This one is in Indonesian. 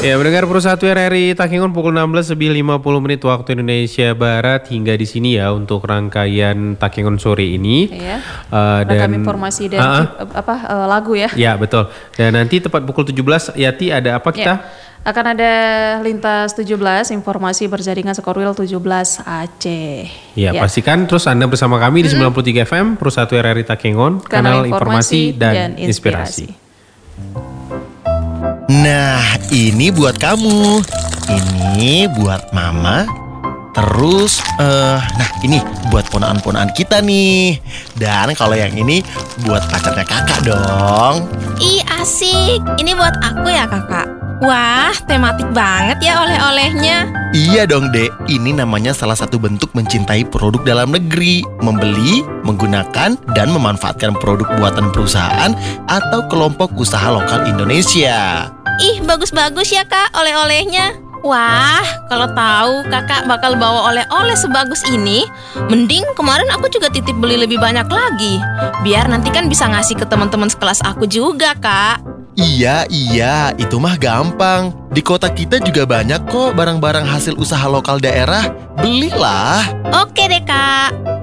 Ya, mendengar Perusahaan RRI Takengon pukul 16 lebih 50 menit waktu Indonesia Barat hingga di sini ya untuk rangkaian Takengon sore ini. Iya. Dan Rekam informasi dan lagu ya. Ya, betul. Dan nanti tepat pukul 17 Yati ada apa kita? Ya. Akan ada lintas 17 informasi berjaringan Sekorwil 17 Aceh. Ya, pastikan terus Anda bersama kami di 93 FM Perusahaan RRI Takengon, kanal informasi dan inspirasi. Nah, ini buat kamu. Ini buat mama. Terus, nah ini buat ponaan-ponaan kita nih. Dan kalau yang ini buat pacarnya kakak dong. Ih, asik. Ini buat aku ya, kakak. Wah, tematik banget ya oleh-olehnya. Iya dong, Dek. Ini namanya salah satu bentuk mencintai produk dalam negeri. Membeli, menggunakan, dan memanfaatkan produk buatan perusahaan atau kelompok usaha lokal Indonesia. Ih, bagus-bagus ya, Kak, oleh-olehnya. Wah, kalau tahu kakak bakal bawa oleh-oleh sebagus ini, mending kemarin aku juga titip beli lebih banyak lagi. Biar nanti kan bisa ngasih ke teman-teman sekelas aku juga, Kak. Iya, itu mah gampang. Di kota kita juga banyak kok barang-barang hasil usaha lokal daerah. Belilah. Oke deh, Kak.